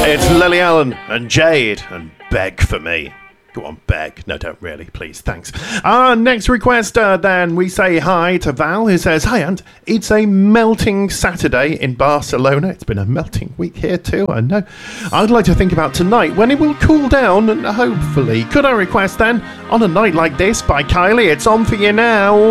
It's Lily Allen and Jade and Beg for Me. Go on, beg. No, don't really. Please, thanks. Next request, then we say hi to Val, who says, "Hi, Ant. It's a melting Saturday in Barcelona. It's been a melting week here too, I know. I'd like to think about tonight when it will cool down, and hopefully, could I request then, On a Night Like This by Kylie? It's on for you now."